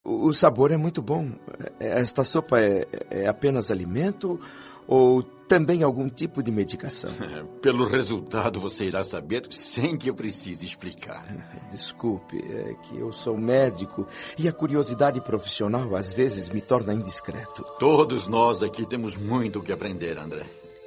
O sabor é muito bom. Esta sopa é apenas alimento ou também algum tipo de medicação? Pelo resultado você irá saber sem que eu precise explicar. Desculpe, é que eu sou médico e a curiosidade profissional às vezes me torna indiscreto. Todos nós aqui temos muito o que aprender, André.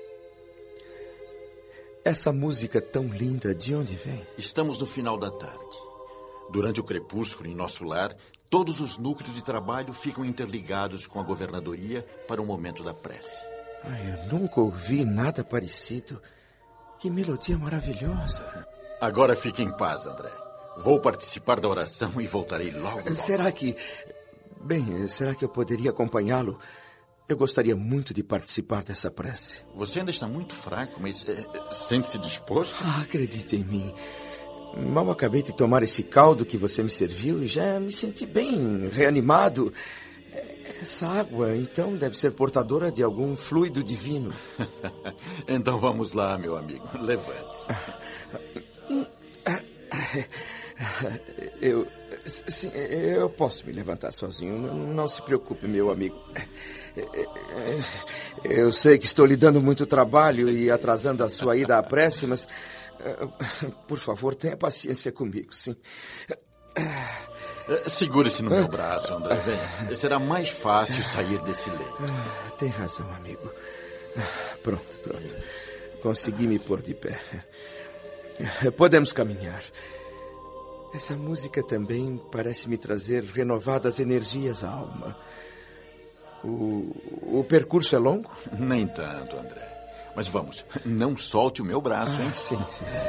Essa música tão linda, de onde vem? Estamos no final da tarde. Durante o crepúsculo em nosso lar, todos os núcleos de trabalho ficam interligados com a governadoria para o momento da prece. Eu nunca ouvi nada parecido. Que melodia maravilhosa. Agora fique em paz, André. Vou participar da oração e voltarei logo. Será que eu poderia acompanhá-lo? Eu gostaria muito de participar dessa prece. Você ainda está muito fraco, mas sente-se disposto? Acredite em mim. Mal acabei de tomar esse caldo que você me serviu e já me senti bem reanimado. Essa água, então, deve ser portadora de algum fluido divino. Então vamos lá, meu amigo. Levante-se. Eu posso me levantar sozinho. Não se preocupe, meu amigo. Eu sei que estou lhe dando muito trabalho e atrasando a sua ida à prece, mas, por favor, tenha paciência comigo, sim. Segure-se no meu braço, André. Venha. Será mais fácil sair desse leito. Tem razão, amigo. Pronto. Consegui me pôr de pé. Podemos caminhar. Essa música também parece me trazer renovadas energias à alma. O percurso é longo? Nem tanto, André. Mas vamos, não solte o meu braço, hein? Sim.